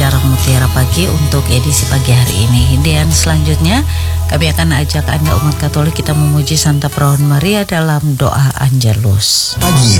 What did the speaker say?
acara Mutiara Pagi untuk edisi pagi hari ini. Dan selanjutnya kami akan ajak Anda umat Katolik kita memuji Santa Perawan Maria dalam doa Angelus. Pagi